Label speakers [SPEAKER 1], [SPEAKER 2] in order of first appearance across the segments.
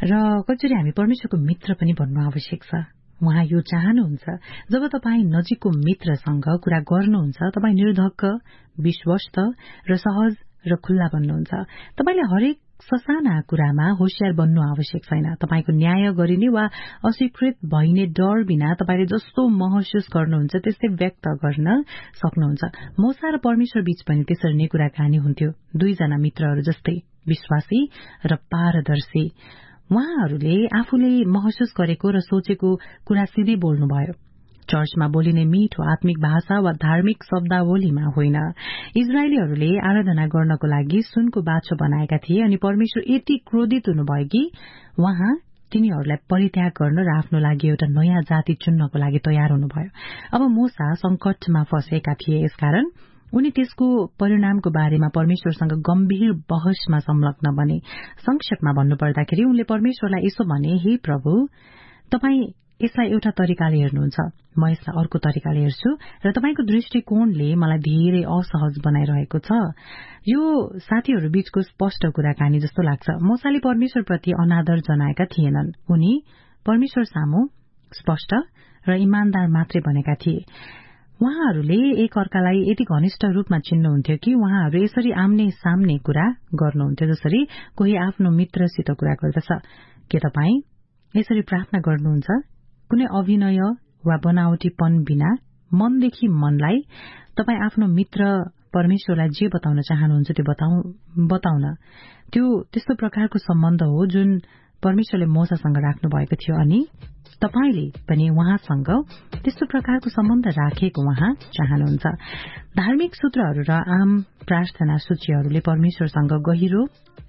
[SPEAKER 1] र कतिचोटि हामी परमेश्वरको मित्र पनि भन्नु आवश्यक छ। उहाँ यो चाहनुहुन्छ, जब तपाईँ नजिकको मित्रसँग कुरा गर्नुहुन्छ तपाईँ निर्धक्क, विश्वस्त र सहज र खुल्ला बन्नुहुन्छ। तपाईले हरेक ससाना कुरामा होशियार बन्नु आवश्यक छैन। तपाईको न्याय गरिने वा अस्वीकृत भइने डर बिना तपाईले जस्तो महसुस गर्नुहुन्छ त्यस्तै व्यक्त गर्न सक्नुहुन्छ। मूसा र परमेश्वर बीच पनि त्यसरी नै कुराकानी हुन्थ्यो, दुईजना मित्रहरू जस्तै, विश्वासी र पारदर्शी। उहाँहरूले आफूले महसुस गरेको र सोचेको कुरा सिधै बोल्नुभयो। चर्चमा बोलिने मिठो आत्मिक भाषा वा धार्मिक शब्दावलीमा होइन। इजरायलीहरूले आराधना गर्नको लागि सुनको बाछो बनाएका थिए अनि परमेश्वर यति क्रोधित हुनुभयो कि उहाँ तिनीहरूलाई परित्याग गर्न र आफ्नो लागि एउटा नयाँ जाति चुन्नको लागि तयार हुनुभयो। अब मूसा संकटमा फँसेका थिए, यसकारण उनी त्यसको परिणामको बारेमा परमेश्वरसँग गम्भीर बहसमा संलग्न बने। संक्षेपमा भन्नुपर्दाखेरि उनले परमेश्वरलाई यसो भने, हे प्रभु, तपाई यसलाई एउटा तरिकाले हेर्नुहुन्छ, म यसलाई अर्को तरिकाले हेर्छु र तपाईको दृष्टिकोणले मलाई धेरै असहज बनाइरहेको छ। यो साथीहरू बीचको स्पष्ट कुराकानी जस्तो लाग्छ। मूसाले परमेश्वरप्रति अनादर जनाएका थिएनन्, उनी परमेश्वर सामु स्पष्ट र इमानदार मात्रै बनेका थिए। उहाँहरूले एक अर्कालाई यति घनिष्ठ रूपमा चिन्नुहुन्थ्यो कि उहाँहरू यसरी आम्ने सामने कुरा गर्नुहुन्थ्यो जसरी कोही आफ्नो मित्रसित कुरा गर्दछ। के तपाई यसरी प्रार्थना गर्नुहुन्छ? कुनै अभिनय वा बनावटीपन बिना मनदेखि मनलाई तपाई आफ्नो मित्र परमेश्वरलाई जे बताउन चाहनुहुन्छ त्यो बताउन। त्यो त्यस्तो प्रकारको सम्बन्ध हो जुन परमेश्वरले मूसासँग राख्नु भएको थियो अनि तपाईले पनि उहाँसँग त्यस्तो प्रकारको सम्बन्ध राखेको उहाँ चाहनुहुन्छ। धार्मिक सूत्रहरू र आम प्रार्थना सूचीहरूले परमेश्वरसँग गहिरो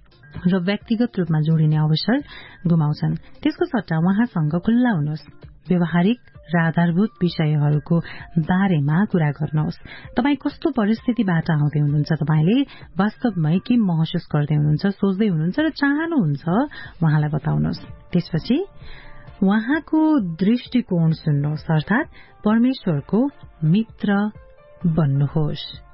[SPEAKER 1] र व्यक्तिगत रूपमा जोडिने अवसर गुमाउँछन्। त्यसको सट्टा उहाँसँग खुल्ला हुनुहोस्, व्यवहारिक र आधारभूत विषयहरूको बारेमा कुरा गर्नुहोस्। तपाई कस्तो परिस्थितिबाट आउँदै हुनुहुन्छ, तपाईले वास्तवमै के महसुस गर्दै हुनुहुन्छ, सोच्दै हुनुहुन्छ र चाहनुहुन्छ उहाँलाई बताउनुहोस्। त्यसपछि उहाँको दृष्टिकोण सुन्नुहोस्, अर्थात परमेश्वरको मित्र बन्नुहोस्।